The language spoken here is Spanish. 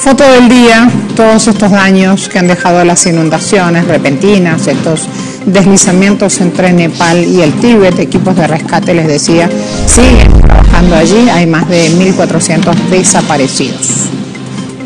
Foto del día, todos estos daños que han dejado las inundaciones repentinas, estos deslizamientos entre Nepal y el Tíbet. Equipos de rescate, les decía, siguen trabajando allí. Hay más de 1.400 desaparecidos.